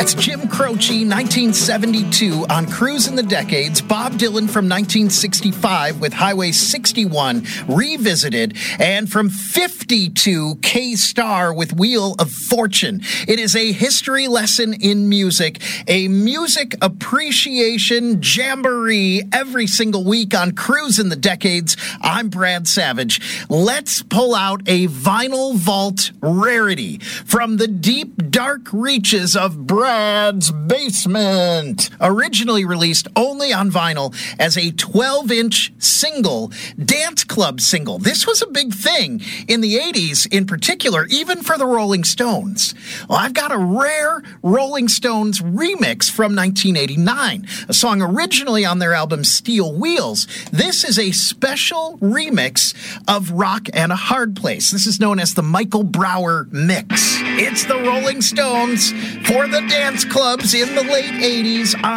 That's Jim Croce, 1972, on Cruise in the Decades. Bob Dylan from 1965 with Highway 61 revisited. And from 52, K-Star with Wheel of Fortune. It is a history lesson in music, a music appreciation jamboree every single week on Cruise in the Decades. I'm Brad Savage. Let's pull out a vinyl vault rarity from the deep, dark reaches of Brad's basement. Originally released only on vinyl as a 12-inch single, dance club single. This was a big thing in the 80s in particular, even for the Rolling Stones. Well, I've got a rare Rolling Stones remix from 1989, a song originally on their album Steel Wheels. This is a special remix of Rock and a Hard Place. This is known as the Michael Brower mix. It's the Rolling Stones for the dance clubs in the late 80s.